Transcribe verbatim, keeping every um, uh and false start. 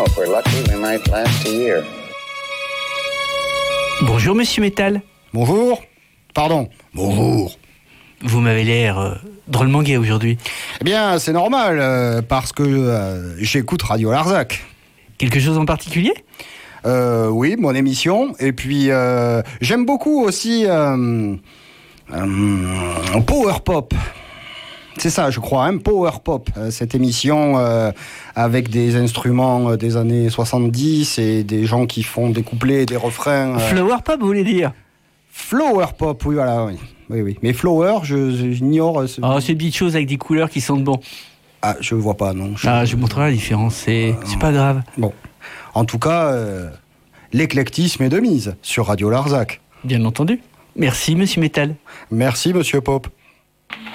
if we're lucky, we might last a year. Bonjour Monsieur Métal. Bonjour. Pardon. Bonjour. Vous m'avez l'air euh, drôlement gai aujourd'hui. Eh bien, c'est normal, euh, parce que euh, j'écoute Radio Larzac. Quelque chose en particulier ? Euh, oui, mon émission. Et puis, euh, j'aime beaucoup aussi euh, euh, Power Pop. C'est ça, je crois, hein, Power Pop. Euh, cette émission euh, avec des instruments euh, des années soixante-dix et des gens qui font des couplets et des refrains. Euh... Flower Pop, vous voulez dire ? Flower Pop, oui, voilà, oui. Oui, oui. Mais Flower, je, je, j'ignore. Ce... Oh, c'est une petite chose avec des couleurs qui sentent bon. Ah, je vois pas, non. Je... Ah, je vous montrerai la différence, c'est, euh, c'est pas grave. Bon. En tout cas, euh, l'éclectisme est de mise sur Radio Larzac. Bien entendu. Merci, Monsieur Métal. Merci, Monsieur Pop.